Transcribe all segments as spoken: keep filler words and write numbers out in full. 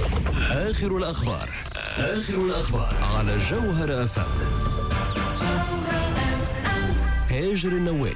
آخر الأخبار آخر الأخبار على جوهر أف أم. هاجر النوالي.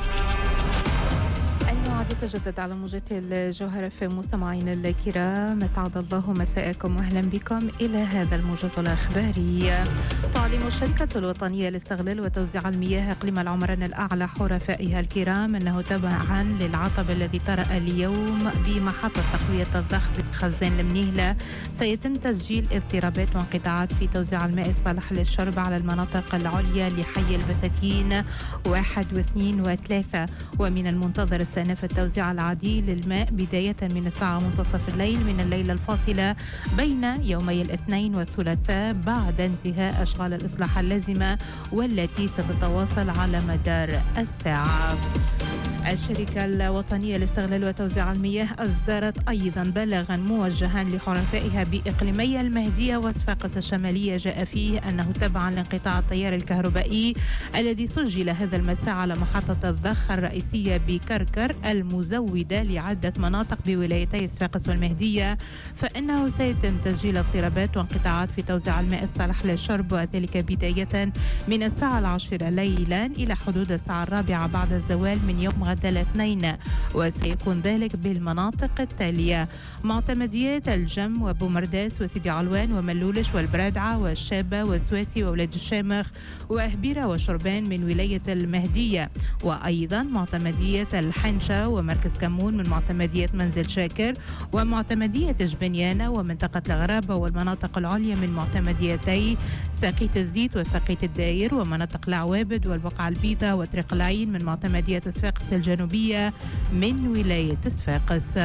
تجدد على موجة الجوهرة في مستمعين الكرام، اسعد الله مساءكم واهلا بكم الى هذا الموجز الاخباري. تعلن الشركة الوطنية لاستغلال وتوزيع المياه اقليم العمران الاعلى حرفائها الكرام انه تبعا للعطب الذي طرأ اليوم بمحطة تقوية الضخ بخزان المنيهلة سيتم تسجيل اضطرابات وانقطاعات في توزيع الماء الصالح للشرب على المناطق العليا لحي البساتين واحد واثنين وثلاثة، ومن المنتظر استئناف توزيع العديد للماء بداية من الساعة منتصف الليل من الليلة الفاصلة بين يومي الاثنين والثلاثاء بعد انتهاء أشغال الإصلاح اللازمة والتي ستتواصل على مدار الساعة. الشركة الوطنية لاستغلال وتوزيع المياه أصدرت أيضا بلاغا موجها لحرفائها بإقليمي المهدية وصفاقس الشمالية جاء فيه أنه تبعا لانقطاع التيار الكهربائي الذي سجل هذا المساء على محطة الضخ الرئيسية بكركر المزودة لعدة مناطق بولايتي صفاقس والمهدية، فإنه سيتم تسجيل اضطرابات وانقطاعات في توزيع الماء الصالح للشرب وذلك بداية من الساعة العاشرة ليلا إلى حدود الساعة الرابعة بعد الزوال من يوم غد الاثنين، وسيكون ذلك بالمناطق التالية: معتمديات الجم وبومرداس وسيدي علوان وملولش والبرادعة والشابة والسواسي وولاد الشامخ وأهبيرة وشربان من ولاية المهدية، وأيضا معتمدية الحنشة ومركز كمون من معتمدية منزل شاكر ومعتمدية جبنيانة ومنطقة الغرابة والمناطق العليا من معتمديتي ساقية الزيت وساقية الداير ومناطق العوابد والبقعة البيضاء وطريق العين من معتمدية صفاقس الجنوبية من ولاية صفاقس.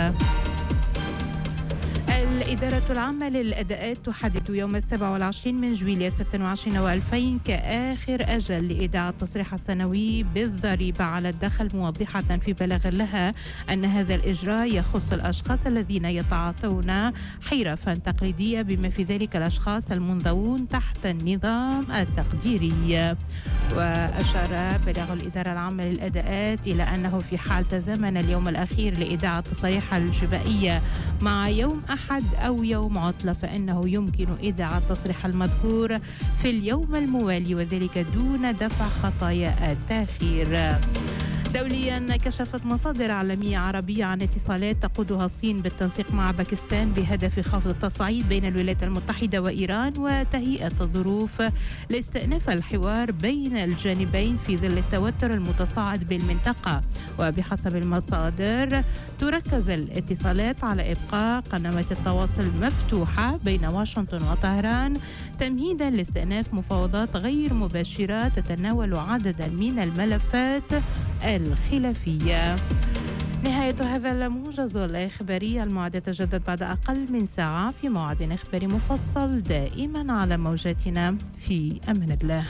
الإدارة العامة للأداءات تحدد يوم السابع والعشرين من جويلية ستة وعشرين وألفين كآخر أجل لإيداع التصريح السنوي بالضريبة على الدخل، موضحة في بلاغ لها أن هذا الإجراء يخص الأشخاص الذين يتعاطون حرفا تقليدية بما في ذلك الأشخاص المنضوون تحت النظام التقديري. وأشار بلاغ الإدارة العامة للأداءات إلى أنه في حال تزامن اليوم الأخير لإيداع التصاريح الجبائية مع يوم أحد أو يوم عطلة فإنه يمكن إيداع التصريح المذكور في اليوم الموالي وذلك دون دفع خطايا التأخير. دوليا، كشفت مصادر عالمية عربية عن اتصالات تقودها الصين بالتنسيق مع باكستان بهدف خفض التصعيد بين الولايات المتحدة وإيران وتهيئة الظروف لاستئناف الحوار بين الجانبين في ظل التوتر المتصاعد بالمنطقة. وبحسب المصادر تركز الاتصالات على إبقاء قنوات التواصل مفتوحة بين واشنطن وطهران تمهيدا لاستئناف مفاوضات غير مباشرة تتناول عددا من الملفات الخلافية. نهاية هذا الموجز الإخباري المعد يتجدد بعد أقل من ساعة في موعد إخباري مفصل دائما على موجاتنا. في أمان الله.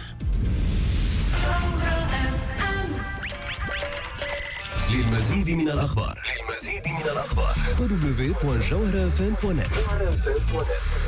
للمزيد من الأخبار للمزيد من الأخبار دبليو دبليو دبليو دوت جوهر اف ام دوت نت.